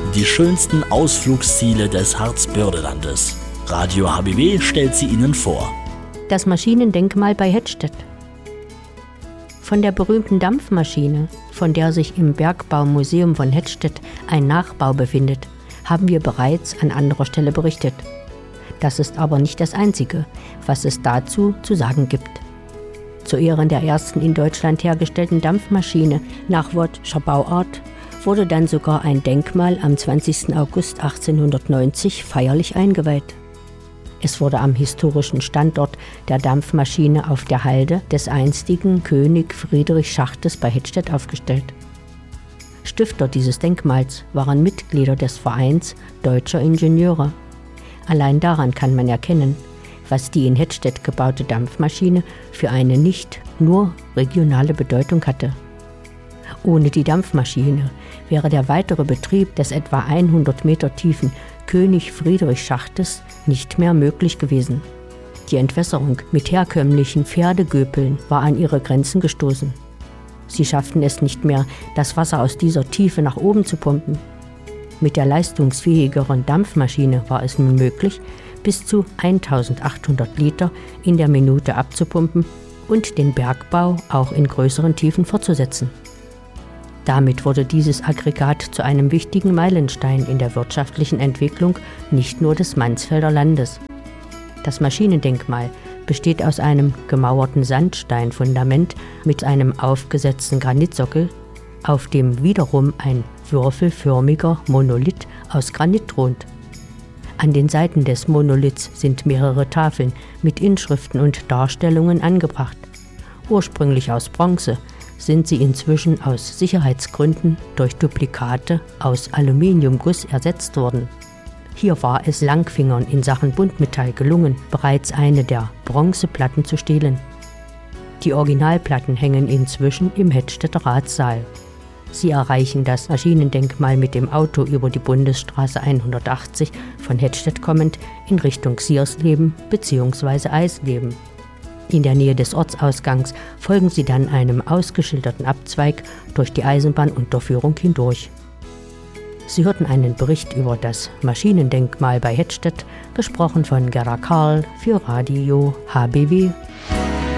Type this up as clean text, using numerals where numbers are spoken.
die schönsten Ausflugsziele des Harzbördelandes. Radio HBB stellt sie Ihnen vor. Das Maschinendenkmal bei Hettstedt. Von der berühmten Dampfmaschine, von der sich im Bergbaumuseum von Hettstedt ein Nachbau befindet, haben wir bereits an anderer Stelle berichtet. Das ist aber nicht das Einzige, was es dazu zu sagen gibt. Zu Ehren der ersten in Deutschland hergestellten Dampfmaschine nach Wodscher Bauart wurde dann sogar ein Denkmal am 20. August 1890 feierlich eingeweiht. Es wurde am historischen Standort der Dampfmaschine auf der Halde des einstigen König Friedrich Schachtes bei Hettstedt aufgestellt. Stifter dieses Denkmals waren Mitglieder des Vereins Deutscher Ingenieure. Allein daran kann man erkennen, was die in Hettstedt gebaute Dampfmaschine für eine nicht nur regionale Bedeutung hatte. Ohne die Dampfmaschine wäre der weitere Betrieb des etwa 100 Meter tiefen König Friedrich Schachtes nicht mehr möglich gewesen. Die Entwässerung mit herkömmlichen Pferdegöpeln war an ihre Grenzen gestoßen. Sie schafften es nicht mehr, das Wasser aus dieser Tiefe nach oben zu pumpen. Mit der leistungsfähigeren Dampfmaschine war es nun möglich, bis zu 1800 Liter in der Minute abzupumpen und den Bergbau auch in größeren Tiefen fortzusetzen. Damit wurde dieses Aggregat zu einem wichtigen Meilenstein in der wirtschaftlichen Entwicklung nicht nur des Mansfelder Landes. Das Maschinendenkmal besteht aus einem gemauerten Sandsteinfundament mit einem aufgesetzten Granitsockel, auf dem wiederum ein würfelförmiger Monolith aus Granit thront. An den Seiten des Monoliths sind mehrere Tafeln mit Inschriften und Darstellungen angebracht. Ursprünglich aus Bronze sind sie inzwischen aus Sicherheitsgründen durch Duplikate aus Aluminiumguss ersetzt worden. Hier war es Langfingern in Sachen Buntmetall gelungen, bereits eine der Bronzeplatten zu stehlen. Die Originalplatten hängen inzwischen im Hettstedter Ratssaal. Sie erreichen das Maschinendenkmal mit dem Auto über die Bundesstraße 180 von Hettstedt kommend in Richtung Siersleben bzw. Eisleben. In der Nähe des Ortsausgangs folgen sie dann einem ausgeschilderten Abzweig durch die Eisenbahnunterführung hindurch. Sie hörten einen Bericht über das Maschinendenkmal bei Hettstedt, gesprochen von Gerda Karl für Radio HBW.